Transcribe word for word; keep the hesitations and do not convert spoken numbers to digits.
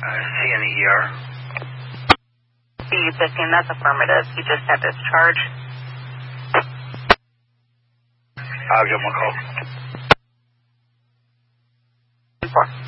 C in the E R. C fifteen, that's affirmative. He just had discharge. I'll give him a call. Four.